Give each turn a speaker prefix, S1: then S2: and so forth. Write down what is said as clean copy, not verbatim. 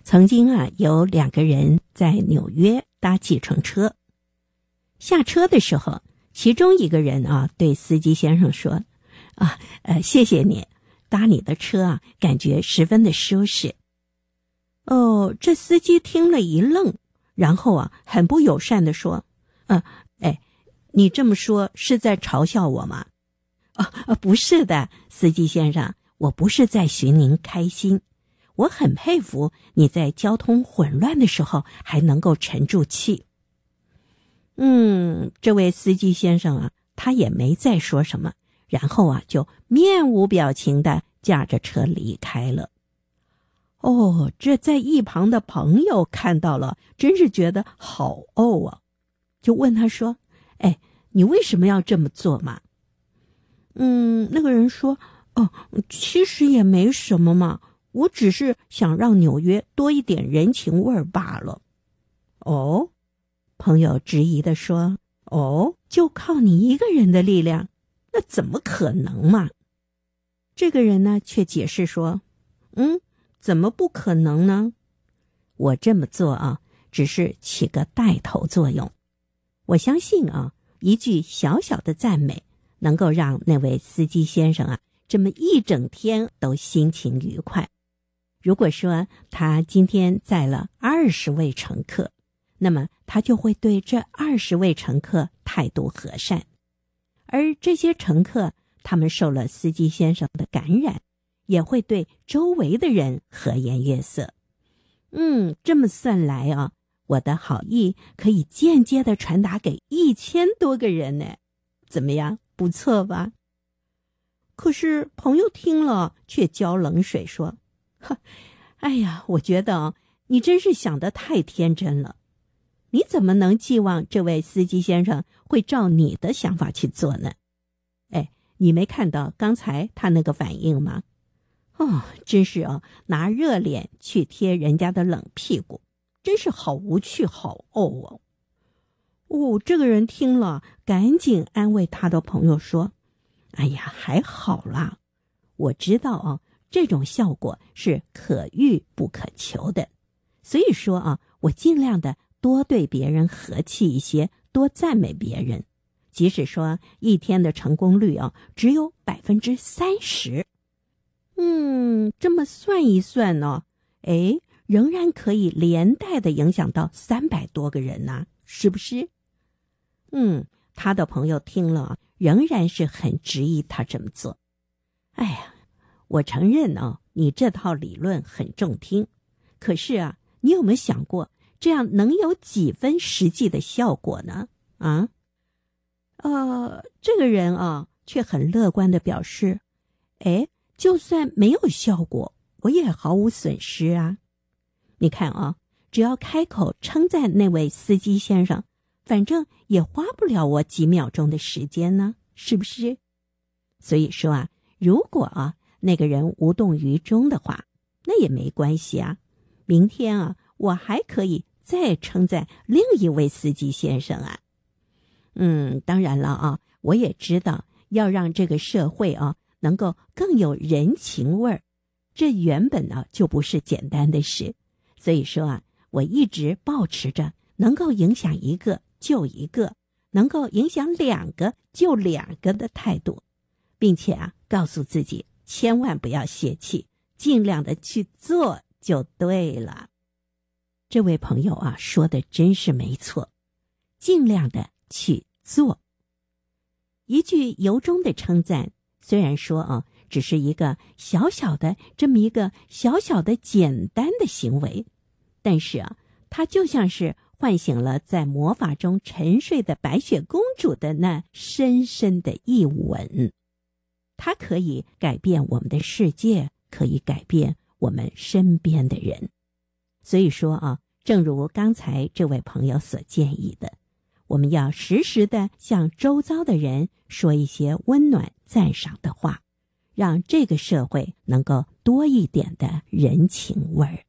S1: 曾经有2个人在纽约搭计程车，下车的时候，其中一个人对司机先生说：“谢谢你，搭你的车感觉十分的舒适。”这司机听了一愣，然后很不友善地说：“你这么说是在嘲笑我吗？”不是的，司机先生，我不是在寻您开心。我很佩服你在交通混乱的时候还能够沉住气。这位司机先生他也没再说什么，然后就面无表情地驾着车离开了。这在一旁的朋友看到了，真是觉得好就问他说：“你为什么要这么做嘛？”那个人说：“其实也没什么嘛，我只是想让纽约多一点人情味儿罢了。”朋友质疑地说：“就靠你一个人的力量，那怎么可能嘛？”这个人呢，却解释说：“怎么不可能呢？我这么做只是起个带头作用。我相信一句小小的赞美，能够让那位司机先生这么一整天都心情愉快。如果说他今天载了20位乘客，那么他就会对这20位乘客态度和善，而这些乘客他们受了司机先生的感染，也会对周围的人和颜悦色。这么算来我的好意可以间接地传达给1000多个人呢，怎么样？不错吧？可是朋友听了却浇冷水说：“我觉得你真是想得太天真了。你怎么能寄望这位司机先生会照你的想法去做呢？你没看到刚才他那个反应吗？真是拿热脸去贴人家的冷屁股，真是好无趣，好这个人听了赶紧安慰他的朋友说：“还好啦，我知道这种效果是可遇不可求的，所以说我尽量的多对别人和气一些，多赞美别人，即使说一天的成功率只有30%，这么算一算呢，仍然可以连带的影响到300多个人呢，是不是？”他的朋友听了仍然是很质疑他这么做。我承认你这套理论很中听，可是你有没有想过这样能有几分实际的效果呢？这个人却很乐观地表示：就算没有效果，我也毫无损失啊。你看只要开口称赞那位司机先生，反正也花不了我几秒钟的时间呢，是不是？所以说如果那个人无动于衷的话，那也没关系明天我还可以再称赞另一位司机先生当然了我也知道要让这个社会能够更有人情味儿，这原本就不是简单的事。所以说我一直保持着能够影响一个就一个，能够影响2个就2个的态度，并且告诉自己千万不要泄气，尽量的去做就对了。这位朋友说的真是没错，尽量的去做。一句由衷的称赞，虽然说只是一个小小的这么一个小小的简单的行为，但是它就像是唤醒了在魔法中沉睡的白雪公主的那深深的一吻。它可以改变我们的世界，可以改变我们身边的人。所以说正如刚才这位朋友所建议的，我们要时时的向周遭的人说一些温暖赞赏的话，让这个社会能够多一点的人情味儿。